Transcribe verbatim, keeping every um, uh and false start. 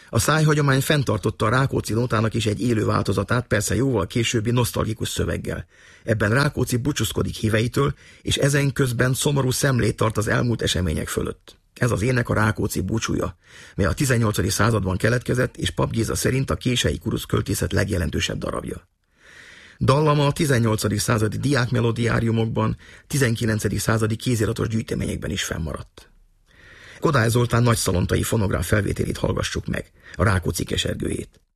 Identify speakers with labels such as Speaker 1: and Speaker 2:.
Speaker 1: A szájhagyomány fenntartotta a Rákóczi nótának is egy élő változatát, persze jóval későbbi nosztalgikus szöveggel. Ebben Rákóczi búcsúzkodik híveitől, és ezen közben szomorú szemlét tart az elmúlt események fölött. Ez az ének a Rákóczi búcsúja, mely a tizennyolcadik században keletkezett, és Papp Géza szerint a kései kurusz költészet legjelentősebb darabja. Dallama a tizennyolcadik századi diákmelodiáriumokban, tizenkilencedik századi kéziratos gyűjteményekben is fennmaradt. Kodály Zoltán nagyszalontai fonográf felvételét hallgassuk meg, a Rákóczi kesergőjét.